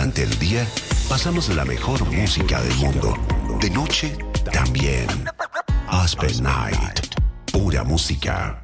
Durante el día pasamos la mejor música del mundo. De noche también. Aspen Night. Pura música.